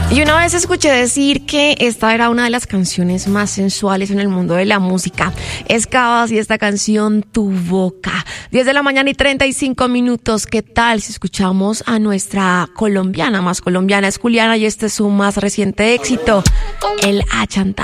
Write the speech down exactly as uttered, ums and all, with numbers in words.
Y una vez escuché decir que esta era una de las canciones más sensuales en el mundo de la música. Es Cabas y esta canción, Tu Boca. diez de la mañana y treinta y cinco minutos. ¿Qué tal si escuchamos a nuestra colombiana más colombiana? Es Juliana y este es su más reciente éxito, El Achantado.